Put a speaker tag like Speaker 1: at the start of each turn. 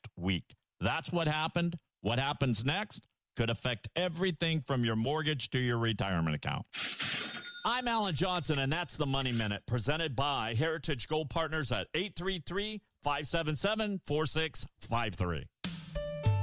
Speaker 1: next week. That's what happened. What happens next could affect everything from your mortgage to your retirement account. I'm Alan Johnson, and that's the Money Minute, presented by Heritage Gold Partners at 833-577-4653.